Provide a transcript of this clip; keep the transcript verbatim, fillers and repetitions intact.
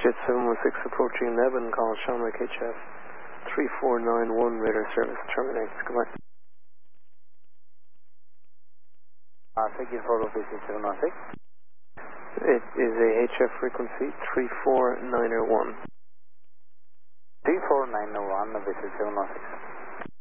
Jet seven one six approaching Nevin, call Shamrock H F three four nine one, radar service terminates. Goodbye. Uh, thank you for Office seven one six. It is a H F frequency three four nine one. three four nine one, this is seven one six.